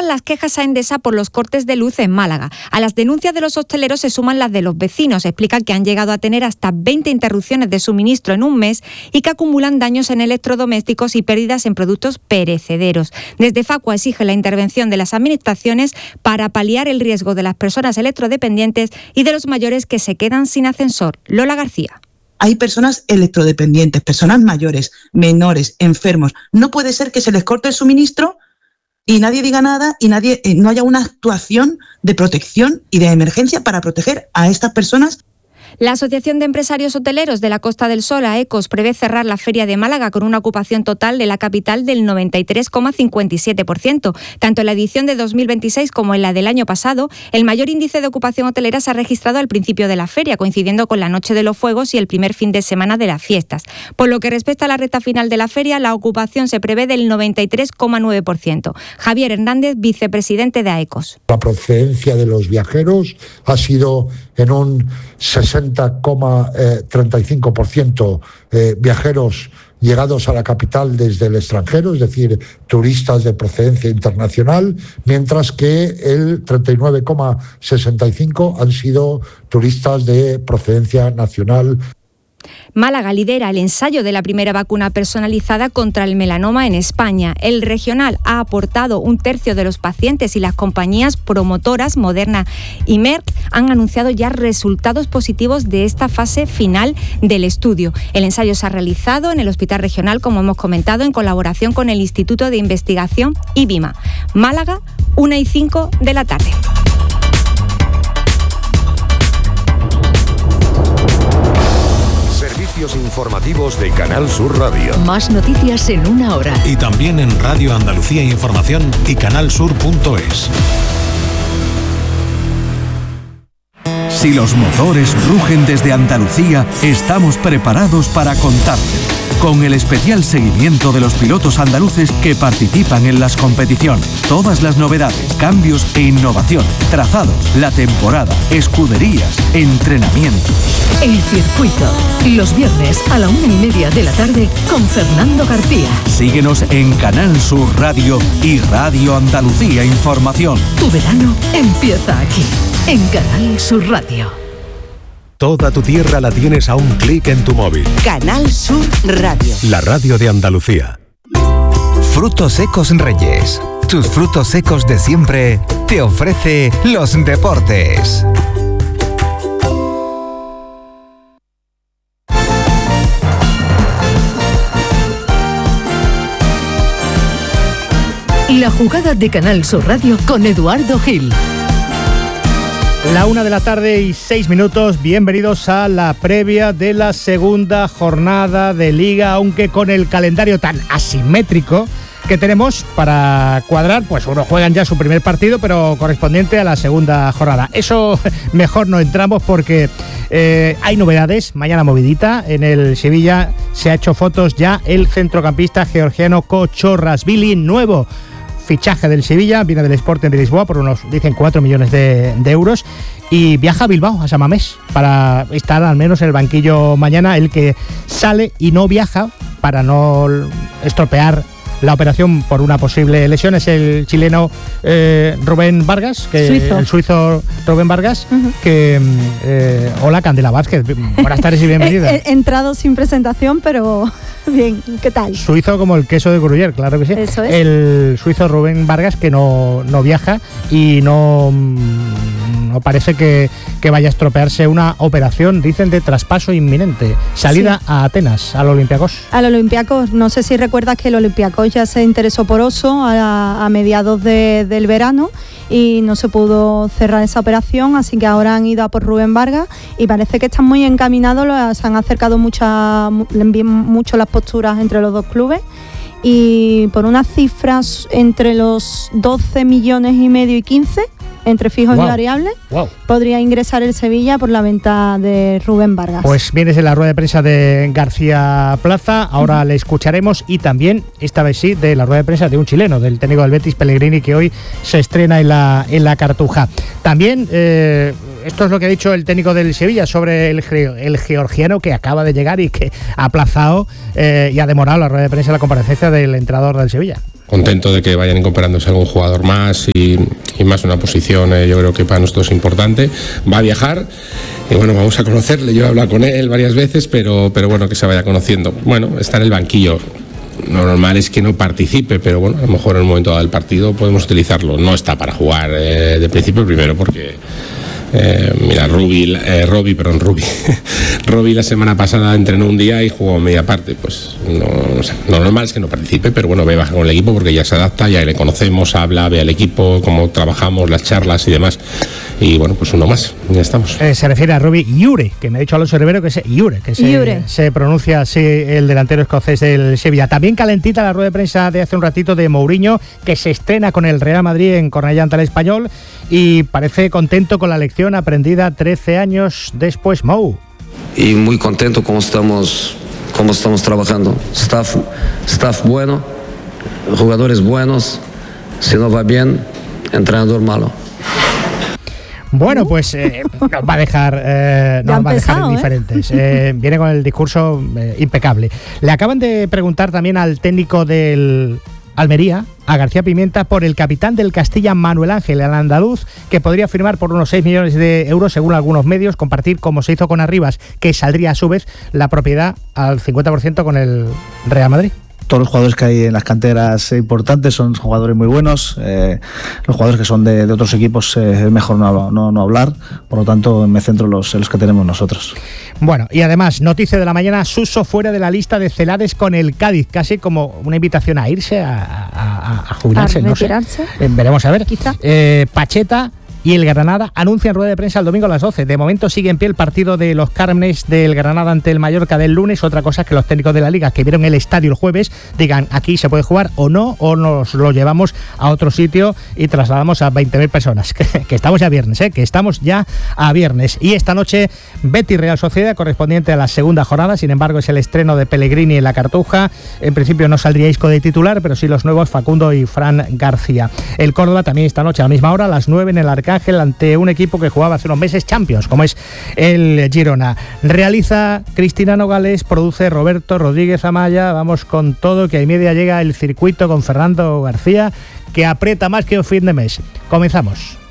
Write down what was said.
aumentan las quejas a Endesa por los cortes de luz en Málaga. A las denuncias de los hosteleros se suman las de los vecinos. Explican que han llegado a tener hasta 20 interrupciones de suministro en un mes y que acumulan daños en electrodomésticos y pérdidas en productos perecederos. Desde Facua exige la intervención de las administraciones para paliar el riesgo de las personas electrodependientes y de los mayores que se quedan sin ascensor. Lola García. Hay personas electrodependientes, personas mayores, menores, enfermos. No puede ser que se les corte el suministro y nadie diga nada y no haya una actuación de protección y de emergencia para proteger a estas personas. La Asociación de Empresarios Hoteleros de la Costa del Sol, AECOS, prevé cerrar la Feria de Málaga con una ocupación total de la capital del 93,57%. Tanto en la edición de 2026 como en la del año pasado, el mayor índice de ocupación hotelera se ha registrado al principio de la feria, coincidiendo con la Noche de los Fuegos y el primer fin de semana de las fiestas. Por lo que respecta a la recta final de la feria, la ocupación se prevé del 93,9%. Javier Hernández, vicepresidente de AECOS. La procedencia de los viajeros ha sido en un 60,35% viajeros llegados a la capital desde el extranjero, es decir, turistas de procedencia internacional, mientras que el 39,65% han sido turistas de procedencia nacional. Málaga lidera el ensayo de la primera vacuna personalizada contra el melanoma en España. El regional ha aportado 1/3 de los pacientes y las compañías promotoras Moderna y Merck han anunciado ya resultados positivos de esta fase final del estudio. El ensayo se ha realizado en el Hospital Regional, como hemos comentado, en colaboración con el Instituto de Investigación IBIMA. Málaga, 1:05 de la tarde. Informativos de Canal Sur Radio. Más noticias en una hora. Y también en Radio Andalucía Información y canalsur.es. Si los motores rugen desde Andalucía, estamos preparados para contarte. Con el especial seguimiento de los pilotos andaluces que participan en las competiciones. Todas las novedades, cambios e innovación, trazados, la temporada, escuderías, entrenamientos. El circuito, los viernes a la 1:30 de la tarde con Fernando García. Síguenos en Canal Sur Radio y Radio Andalucía Información. Tu verano empieza aquí, en Canal Sur Radio. Toda tu tierra la tienes a un clic en tu móvil. Canal Sur Radio. La radio de Andalucía. Frutos Secos Reyes. Tus frutos secos de siempre te ofrece los deportes. La jugada de Canal Sur Radio con Eduardo Gil. La 1:06 p.m, bienvenidos a la previa de la segunda jornada de Liga, aunque con el calendario tan asimétrico que tenemos para cuadrar, pues unos juegan ya su primer partido, pero correspondiente a la segunda jornada. Eso mejor no entramos porque hay novedades. Mañana movidita, en el Sevilla se ha hecho fotos ya el centrocampista georgiano Kochorrashvili, nuevo fichaje del Sevilla, viene del Sporting de Lisboa por unos, dicen, 4 millones de euros y viaja a Bilbao, a San Mamés, para estar al menos en el banquillo mañana. El que sale y no viaja para no estropear la operación por una posible lesión es el chileno Rubén Vargas, el suizo Rubén Vargas, que hola Candela Vázquez, buenas tardes y bienvenida. He entrado sin presentación, pero bien, ¿qué tal? Suizo como el queso de Gruyère, claro que sí. Eso es. El suizo Rubén Vargas, que no viaja y no parece que vaya a estropearse una operación, dicen, de traspaso inminente. Salida a Atenas, al Olympiacos. Al Olympiacos, no sé si recuerdas que el Olympiacos ya se interesó por Oso a mediados del verano y no se pudo cerrar esa operación, así que ahora han ido a por Rubén Vargas y parece que están muy encaminados, se han acercado mucho las posturas entre los dos clubes. Y por unas cifras entre los 12 millones y medio y 15, entre fijos y variables, podría ingresar el Sevilla por la venta de Rubén Vargas. Pues vienes de la rueda de prensa de García Plaza, ahora le escucharemos, y también, esta vez sí, de la rueda de prensa de un chileno, del técnico del Betis, Pellegrini, que hoy se estrena en la Cartuja. También, esto es lo que ha dicho el técnico del Sevilla sobre el georgiano que acaba de llegar y que ha aplazado y ha demorado la rueda de prensa, la comparecencia del entrenador del Sevilla. contento de que vayan incorporándose algún jugador más y más una posición yo creo que para nosotros es importante. Va a viajar y bueno, vamos a conocerle, yo he hablado con él varias veces, pero bueno, que se vaya conociendo. Bueno, está en el banquillo. Lo normal es que no participe, pero bueno, a lo mejor en un momento dado del partido podemos utilizarlo. No está para jugar de principio, primero porque mira, Robbie la semana pasada entrenó un día y jugó media parte. Pues no, lo normal es que no participe, pero bueno, ve baja con el equipo porque ya se adapta, ya le conocemos, habla, ve al equipo, cómo trabajamos, las charlas y demás. Y bueno, pues uno más, ya estamos. Se refiere a Robbie Iure, que me ha dicho Alonso Rivero que es Iure, se pronuncia así el delantero escocés del Sevilla. También calentita la rueda de prensa de hace un ratito de Mourinho, que se estrena con el Real Madrid en Cornellá ante el Español y parece contento con la lección aprendida 13 años después. Mou. Y muy contento cómo estamos trabajando. Staff bueno, jugadores buenos. Si no va bien, entrenador malo. Bueno, pues nos va a dejar indiferentes. Viene con el discurso impecable. Le acaban de preguntar también al técnico del Almería, a García Pimienta, por el capitán del Castilla, Manuel Ángel, el andaluz, que podría firmar por unos 6 millones de euros, según algunos medios, compartir, como se hizo con Arribas, que saldría a su vez la propiedad al 50% con el Real Madrid. Todos los jugadores que hay en las canteras importantes son jugadores muy buenos. Los jugadores que son de otros equipos es mejor no hablar. Por lo tanto, me centro en los que tenemos nosotros. Bueno, y además, noticia de la mañana: Suso fuera de la lista de Celades con el Cádiz. Casi como una invitación a irse, a jubilarse. ¿A retirarse? No sé. Veremos a ver. Quizá. Pacheta y el Granada anuncian rueda de prensa el domingo a las 12. De momento sigue en pie el partido de los Cármenes del Granada ante el Mallorca del lunes. Otra cosa es que los técnicos de la Liga que vieron el estadio el jueves digan aquí se puede jugar o no, o nos lo llevamos a otro sitio y trasladamos a 20.000 personas. Que estamos ya a viernes, que estamos ya a viernes. Y esta noche Betis Real Sociedad, correspondiente a la segunda jornada. Sin embargo, es el estreno de Pellegrini en la Cartuja. En principio no saldría Isco de titular, pero sí los nuevos Facundo y Fran García. El Córdoba también esta noche a la misma hora, a las 9 en el Arcángel, ante un equipo que jugaba hace unos meses Champions, como es el Girona. Realiza Cristina Nogales, produce Roberto Rodríguez Amaya. Vamos con todo, que a media llega el circuito con Fernando García, que aprieta más que un fin de mes. Comenzamos.